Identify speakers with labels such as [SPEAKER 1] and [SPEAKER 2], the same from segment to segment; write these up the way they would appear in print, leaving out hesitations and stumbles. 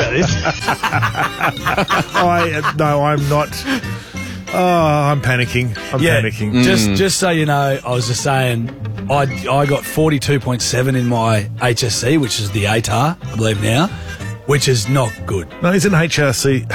[SPEAKER 1] about this.
[SPEAKER 2] No, I'm not. Oh, I'm panicking. I'm panicking.
[SPEAKER 1] Just so you know, I was just saying, I got 42.7 in my HSC, which is the ATAR, I believe now, which is not good.
[SPEAKER 2] No, it's an HSC.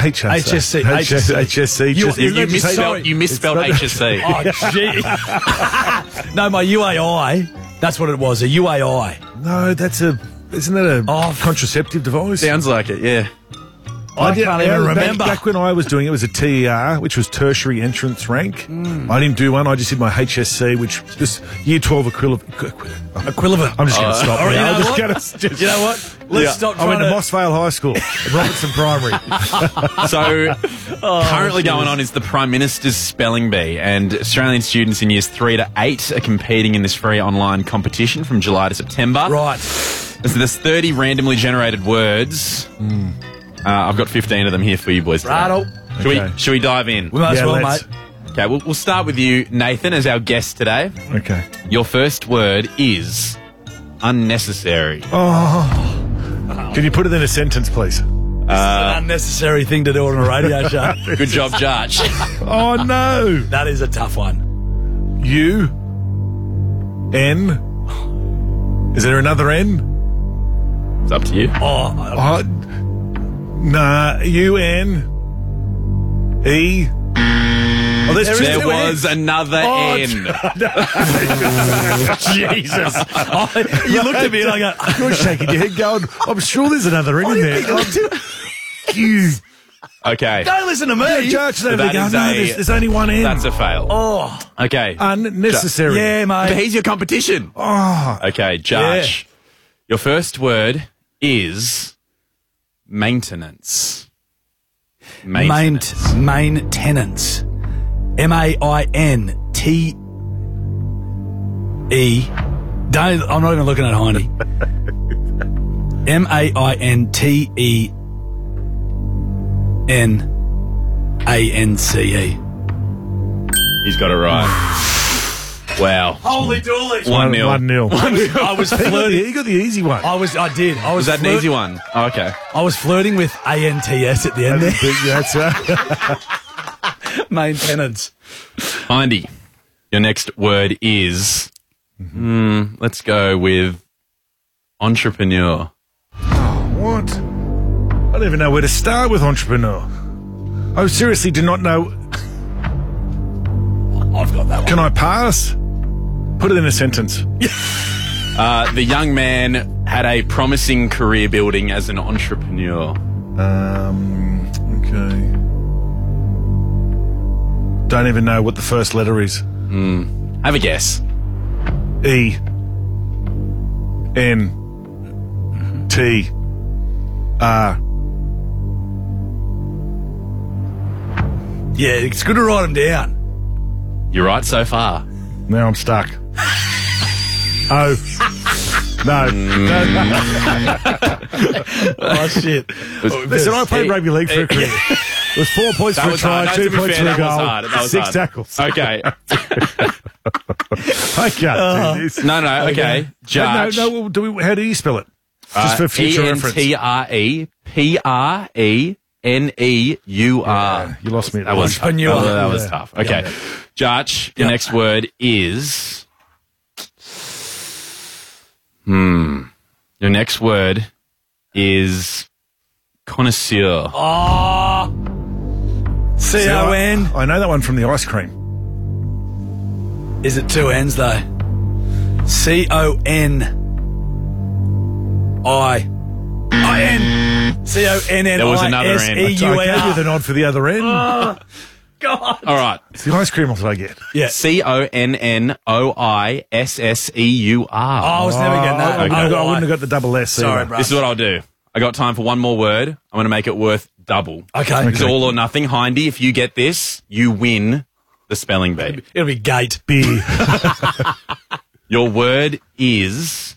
[SPEAKER 3] You misspelled HSC.
[SPEAKER 1] Oh, gee. No, my UAI, that's what it was, a UAI.
[SPEAKER 2] No, isn't that a contraceptive device?
[SPEAKER 3] Sounds like it, yeah.
[SPEAKER 1] I can't even remember.
[SPEAKER 2] Back when I was doing it was a TER, which was tertiary entrance rank. I didn't do one. I just did my HSC, which was year 12 equivalent.
[SPEAKER 1] Equivalent.
[SPEAKER 2] I'm just going to stop.
[SPEAKER 1] You know what? Let's stop
[SPEAKER 2] I went to Mossvale High School, Robertson Primary.
[SPEAKER 3] So, currently going on is the Prime Minister's Spelling Bee, and Australian students in years 3 to 8 are competing in this free online competition from July to September.
[SPEAKER 1] Right.
[SPEAKER 3] So there's 30 randomly generated words. I've got 15 of them here for you boys today.
[SPEAKER 1] Rattle.
[SPEAKER 3] Should we dive in?
[SPEAKER 1] We might as well,
[SPEAKER 2] let's.
[SPEAKER 1] mate.
[SPEAKER 3] Okay, we'll start with you, Nathan, as our guest today.
[SPEAKER 2] Okay.
[SPEAKER 3] Your first word is unnecessary.
[SPEAKER 2] Can you put it in a sentence, please?
[SPEAKER 1] This is an unnecessary thing to do on a radio show.
[SPEAKER 3] Good job, Judge.
[SPEAKER 2] Oh, no.
[SPEAKER 1] That is a tough one.
[SPEAKER 2] U-N. Is there another N?
[SPEAKER 3] It's up to you.
[SPEAKER 2] U-N-E. Oh,
[SPEAKER 3] There was another N.
[SPEAKER 2] Jesus.
[SPEAKER 1] You looked at me and I go,
[SPEAKER 2] You're shaking your head going, I'm sure there's another N in there. You.
[SPEAKER 3] Okay.
[SPEAKER 1] don't listen to me.
[SPEAKER 2] Judge,
[SPEAKER 3] that is
[SPEAKER 2] there's only one N.
[SPEAKER 3] That's a fail.
[SPEAKER 1] Oh,
[SPEAKER 3] Okay.
[SPEAKER 2] Unnecessary.
[SPEAKER 1] yeah,
[SPEAKER 3] But
[SPEAKER 1] mate.
[SPEAKER 3] here's your competition.
[SPEAKER 2] Oh.
[SPEAKER 3] Okay, Judge. Your first word is maintenance. Maintenance.
[SPEAKER 1] Maintenance. M-A-I-N-T-E. I'm not even looking at Hindy. M-A-I-N-T-E-N-A-N-C-E.
[SPEAKER 3] He's got it right. Wow.
[SPEAKER 1] Holy dooly.
[SPEAKER 3] 1-0.
[SPEAKER 2] 1-0.
[SPEAKER 1] I was flirting.
[SPEAKER 2] You got the easy one.
[SPEAKER 1] I did.
[SPEAKER 3] Was that an easy one? Oh, okay.
[SPEAKER 1] I was flirting with A-N-T-S at the end there.
[SPEAKER 2] That's right.
[SPEAKER 1] Maintenance.
[SPEAKER 3] Hindy, your next word is, let's go with entrepreneur.
[SPEAKER 2] What? I don't even know where to start with entrepreneur. I seriously do not know.
[SPEAKER 1] I've got that one.
[SPEAKER 2] Can I pass? Put it in a sentence.
[SPEAKER 3] The young man had a promising career building as an entrepreneur.
[SPEAKER 2] Okay. Don't even know what the first letter is.
[SPEAKER 3] Have a guess.
[SPEAKER 2] E. N. T. R.
[SPEAKER 1] Yeah, it's good to write them down.
[SPEAKER 3] You're right so far.
[SPEAKER 2] Now I'm stuck. Oh. No.
[SPEAKER 1] Oh, shit.
[SPEAKER 2] Listen, I played rugby league for a career. It was 4 points for a try,
[SPEAKER 3] hard.
[SPEAKER 2] 2
[SPEAKER 3] To be
[SPEAKER 2] points
[SPEAKER 3] fair,
[SPEAKER 2] for a
[SPEAKER 3] that was
[SPEAKER 2] goal,
[SPEAKER 3] hard. That was
[SPEAKER 2] 6
[SPEAKER 3] hard.
[SPEAKER 2] tackles.
[SPEAKER 3] Okay.
[SPEAKER 2] I can't do this.
[SPEAKER 3] No, okay. Judge.
[SPEAKER 2] No, how do you spell it? Just for future reference.
[SPEAKER 3] E-N-T-R-E-P-R-E-N-E-U-R.
[SPEAKER 2] You lost me at
[SPEAKER 3] That was tough.
[SPEAKER 1] Entrepreneur.
[SPEAKER 3] That was tough. Okay. Judge, your next word is... Your next word is connoisseur.
[SPEAKER 1] Oh. C-O-N.
[SPEAKER 2] I know that one from the ice cream.
[SPEAKER 1] Is it 2 N's though? C-O-N-I-N. C-O-N-N-I-S-E-U-R.
[SPEAKER 3] There was another N.
[SPEAKER 2] I gave you the nod for the other end.
[SPEAKER 1] God.
[SPEAKER 3] All right.
[SPEAKER 2] It's the ice cream that I get.
[SPEAKER 1] Yeah.
[SPEAKER 3] C-O-N-N-O-I-S-S-E-U-R.
[SPEAKER 1] Oh, I was never getting that.
[SPEAKER 2] I wouldn't have got the double S.
[SPEAKER 1] Sorry,
[SPEAKER 2] either.
[SPEAKER 1] bro.
[SPEAKER 3] This is what I'll do. I got time for one more word. I'm going to make it worth double.
[SPEAKER 1] Okay.
[SPEAKER 3] It's all or nothing. Hindy, if you get this, you win the spelling bee.
[SPEAKER 1] It'll be gate.
[SPEAKER 2] B.
[SPEAKER 3] Your word is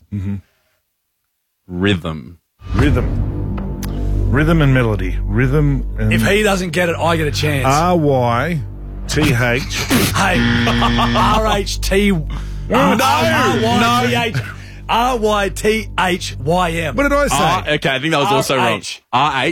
[SPEAKER 3] rhythm.
[SPEAKER 2] Rhythm and melody. Rhythm and...
[SPEAKER 1] If he doesn't get it, I get a chance.
[SPEAKER 2] R-Y-T-H.
[SPEAKER 1] Hey, R-H-T... R-Y-T-H-Y-M.
[SPEAKER 2] What did I say?
[SPEAKER 3] Okay, I think that was also wrong.
[SPEAKER 1] R-H.